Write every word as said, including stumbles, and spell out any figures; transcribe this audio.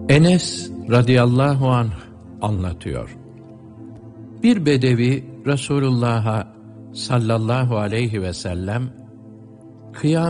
Enes radıyallahu anh anlatıyor. Bir bedevi Resulullah'a sallallahu aleyhi ve sellem kıyam